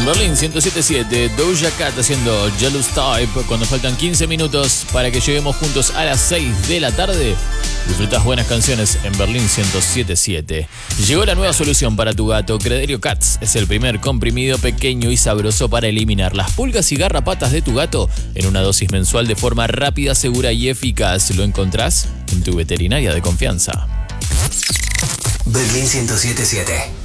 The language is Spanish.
En Berlín 107.7, Doja Cat haciendo Jealous Type. Cuando faltan 15 minutos para que lleguemos juntos a las 6 de la tarde, disfrutas buenas canciones en Berlín 107.7. Llegó la nueva solución para tu gato. Crederio Cats es el primer comprimido pequeño y sabroso para eliminar las pulgas y garrapatas de tu gato en una dosis mensual de forma rápida, segura y eficaz. Lo encontrás en tu veterinaria de confianza. Berlín 107.7.